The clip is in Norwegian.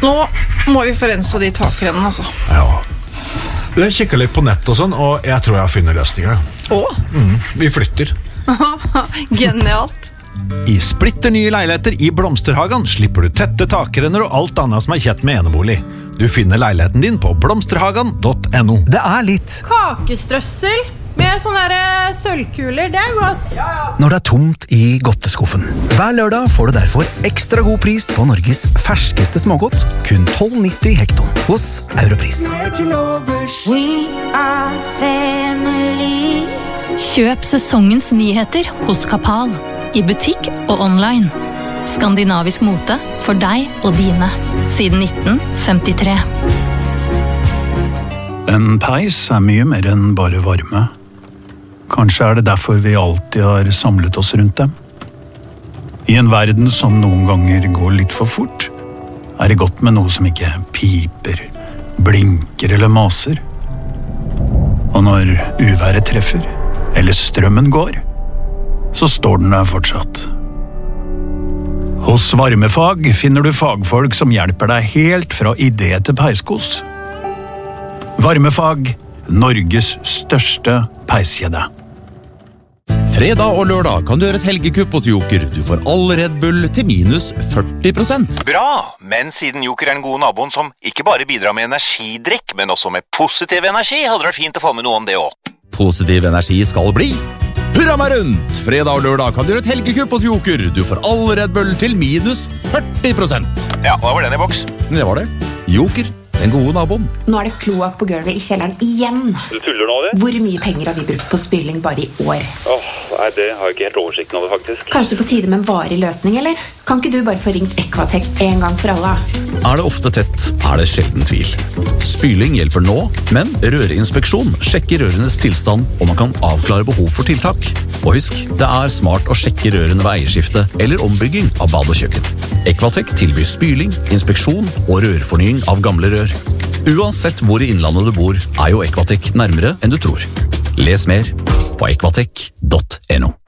Nå må vi få rensa de takrennene, altså. Ja. Jeg kikker litt på nett og sånn, og jeg tror jeg har funnet løsninger. Vi flytter. Genialt. I splitter nye leiligheter i Blomsterhagen slipper du tette takrenner og alt annet som kjett med enebolig. Du finner leiligheten din på blomsterhagen.no. Det litt Kakestrøssel med sånne sølvkuler, det godt. når det tomt i godteskuffen. Hver lørdag får du derfor ekstra god pris på Norges ferskeste smågodt, kun 12,90 hekton hos Europris. We are family. Kjøp sesongens nyheter hos Kapal. I butikk og online. Skandinavisk mote for deg og dine. Siden 1953. En peis mye mer enn bare varme. Kanskje det derfor vi alltid har samlet oss rundt dem. I en verden som noen ganger går litt for fort, det godt med noe som ikke piper, blinker eller maser. Og når uværet treffer, eller strømmen går, så står den der fortsatt. Hos Varmefag finner du fagfolk som hjelper deg helt fra idé til peiskos. Varmefag, Norges største peiskjede. Fredag og lørdag kan du gjøre et helgekupp hos Joker. Du får all Red Bull til minus 40%. Bra, men siden Joker den gode naboen som ikke bare bidrar med energidrikk, men også med positiv energi, hadde det vært fint å få med noe om det også. Positiv energi skal bli. Hurra meg rundt! Fredag og lørdag kan du gjøre et helgekupp hos Joker. Du får all Red Bull til minus 40%. Ja, hva var den i boks? Det var det. Joker, den gode naboen. Nå det kloakk på gulvet i kjelleren igjen. Du tuller nå, det? Hvor mye penger har vi brukt på spyling bare i år? Nei, det har jeg ikke helt oversikten over, faktisk. Kanskje på tide med en varig løsning, eller? Kan ikke du bare få ringt Equatech en gang for alle? Det ofte tett, det sjelden tvil. Spyling hjelper nå, men rørinspeksjon sjekker rørenes tilstand, og man kan avklare behov for tiltak. Og husk, det smart å sjekke rørene ved eierskifte eller ombygging av bad og kjøkken. Equatech tilbyr spyling, inspeksjon og rørfornying av gamle rør. Uansett hvor i innlandet du bor, jo Equatech nærmere enn du tror. Les mer på equatech.no.